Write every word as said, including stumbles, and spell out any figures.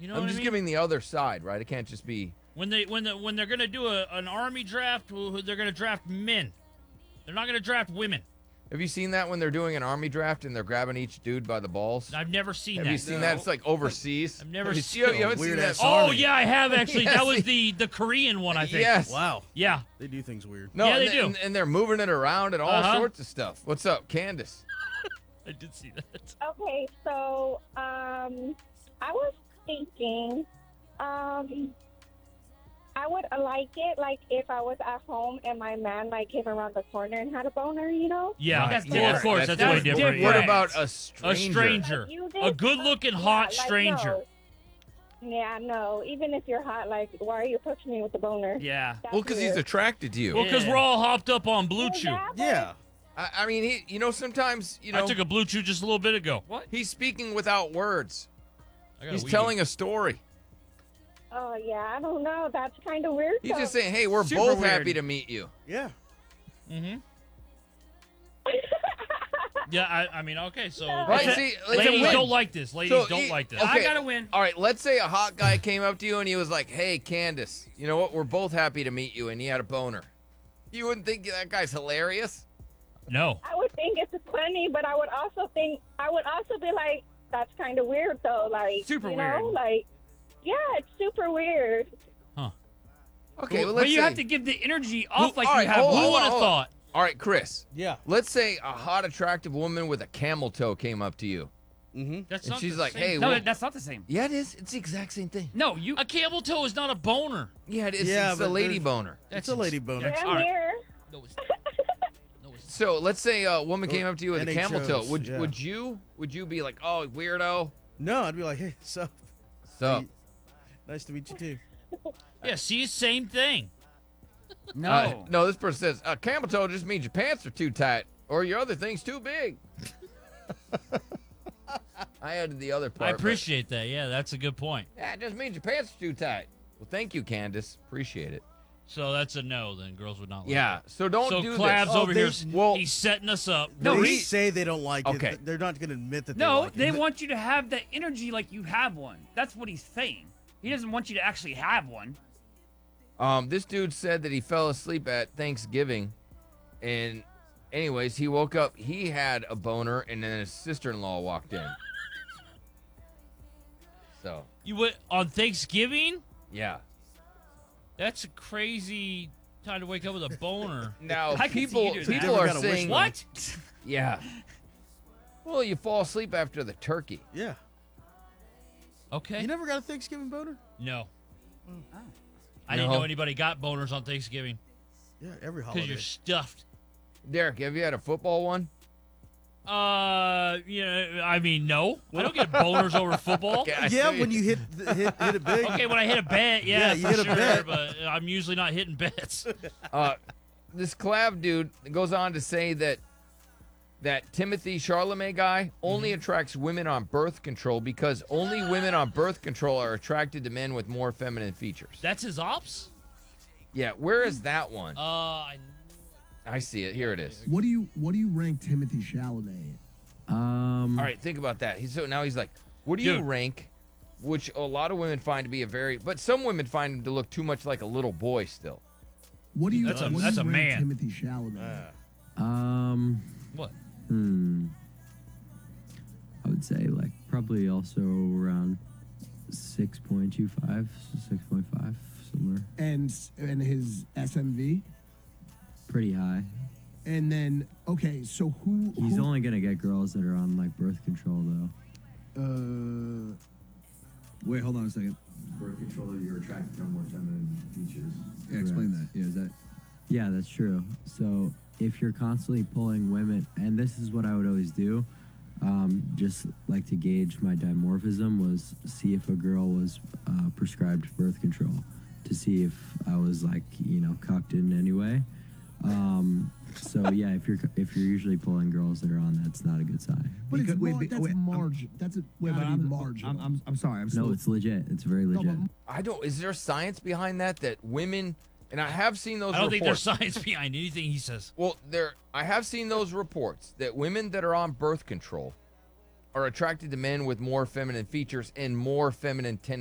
You know I'm what just I mean? giving the other side, right? It can't just be. When they when the, when they're gonna do a, an army draft, they're gonna draft men. They're not gonna draft women. Have you seen that when they're doing an army draft and they're grabbing each dude by the balls? I've never seen Have that. you seen No. that? It's like overseas. I've never Have you, seen- you haven't Weird seen that? ass Oh Army. yeah, I have actually. Yes, that was he- the the Korean one, I think. Yes. Wow. Yeah. They do things weird. No, Yeah, they and, do. And, and they're moving it around and all Uh-huh. sorts of stuff. What's up, Candace? I did see that. Okay, so um, I was thinking, um, I would like it like if I was at home and my man like came around the corner and had a boner, you know? Yeah, That's well, different. of course, that's, That's way different. different. What yeah. about a a stranger? stranger? Like, you did- A good-looking, Yeah, hot like, stranger. no. Yeah, no. Even if you're hot, like, why are you approaching me with the boner? Yeah. That's Well, because he's weird. attracted to you. Well, because Yeah. we're all hopped up on Blue Well, Chew. yeah, but- Yeah. I, I mean, he, you know, sometimes, you know, I took a Blue Chew just a little bit ago. What? he's speaking without words. I got He's a weed. telling a story. Oh, yeah, I don't know. That's kind of weird. He's though. just saying, hey, we're Super both weird. happy to meet you. Yeah. Mm-hmm. Yeah, I, I mean, okay, so Right, okay. see, it's a ladies win. don't like this. Ladies So don't he- like this. okay. I gotta win. All right, let's say a hot guy came up to you and he was like, hey, Candace, you know what? We're both happy to meet you, and he had a boner. You wouldn't think that guy's hilarious? No. I would think it's funny, but I would also think, I would also be like, that's kind of weird, though. Like, Super you weird. know, like, yeah, it's super weird. Okay, well, but let's you say. have to give the energy off like all you right, have hold Who on, one. would have hold on. thought? All right, Chris, Yeah. let's say a hot, attractive woman with a camel toe came up to you. Mm-hmm. That's And not she's the like, same. hey, No, well- that's not the same. Yeah, it is. It's the exact same thing. No, you. A camel toe is not a boner. Yeah, it is. Yeah, it's but a lady there's- boner. It's a lady boner. That's- I'm all right. here. No, it's no, it's So let's say a woman came up to you with a camel toe. N H Os, Would yeah. would you would you be like, oh, weirdo? No, I'd be like, hey, so So nice to meet you too. Yeah, see, same thing. No. uh, no, this person says a camel toe just means your pants are too tight or your other thing's too big. I added the other part. I but- appreciate that. Yeah, that's a good point. Yeah, it just means your pants are too tight. Well, thank you, Candace. Appreciate it. So that's a no. Then girls would not. Like Yeah. So don't So do Clab's this. Oh, over they- here. well- he's setting us up. No, No, they he- say they don't like Okay. it. They're not going to admit that they No, like they it. want you to have that energy like you have one. That's what he's saying. He doesn't want you to actually have one. Um, this dude said that he fell asleep at Thanksgiving, and anyways, he woke up. He had a boner, and then his sister-in-law walked in. So You went on Thanksgiving? yeah. That's a crazy time to wake up with a boner. Now I can see people you doing that. people Never are got a wish saying one. What? yeah. Well, you fall asleep after the turkey. Yeah. Okay. You never got a Thanksgiving boner? no. Oh. I didn't No. know anybody got boners on Thanksgiving Yeah, every because holiday. you're stuffed. Derek, have you had a football one? Uh, yeah. I mean, no. I don't get boners over football. Okay, I Yeah, see. when you hit the- hit hit it big. Okay, when I hit a bet, yeah, Yeah, you for hit a sure, bet. but I'm usually not hitting bets. Uh, this Clav dude goes on to say that that Timothy Charlemagne guy only Mm-hmm. attracts women on birth control because only women on birth control are attracted to men with more feminine features. That's his ops. Yeah, where is that one? Uh, I, I see it. Here it is. What do you what do you rank Timothy Chalamet? Um, All right, think about that. He's so now he's like, what do you Dude. rank? Which a lot of women find to be a very, but some women find him to look too much like a little boy still. What do you That's a- what do that's you a rank man. Timothy Chalamet? Ah. um, what? hmm. I would say like probably also around six point two five, six point five, somewhere and and his S M V. pretty high. And then okay, so who? He's who only gonna get girls that are on like birth control though. uh, wait, hold on a second. Birth control, you're attracted to more feminine features. Yeah, explain that. Yeah, is that? Yeah, that's true. So if you're constantly pulling women, and this is what I would always do, um, just like to gauge my dimorphism, was see if a girl was uh, prescribed birth control to see if I was like, you know, cocked in any way. Um, so yeah, if you're if you're usually pulling girls that are on that, it's not a good sign. But it's Because- wait, mar- wait, that's wait, I'm- margin. That's a Wait, gotta but be I'm, marginal. I'm, I'm, I'm sorry. I'm No, still. it's legit. It's very No, legit. but I don't. Is there science behind that? That women, and I have seen those. I don't think reports. there's science behind anything he says. Well, there. I have seen those reports that women that are on birth control are attracted to men with more feminine features and more feminine tendencies.